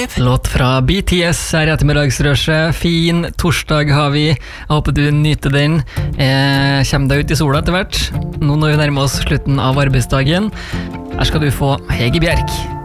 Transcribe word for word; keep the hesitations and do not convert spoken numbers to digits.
Babe. Låt fra B T S her i ettermiddagsrøsjet. Fin torsdag har vi. Jeg håper du nyter den. Eh, Kjem deg ut i sola etter hvert. Nå når vi nærmer oss slutten av arbeidsdagen. Her skal du få Hege Bjerk.